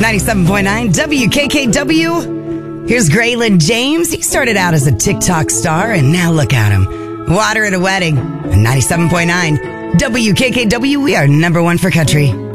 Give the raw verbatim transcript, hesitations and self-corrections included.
ninety-seven point nine W K K W. Here's Graylin James. He started out as a TikTok star, and now look at him. Water at a wedding. ninety-seven point nine W K K W. We are number one for country.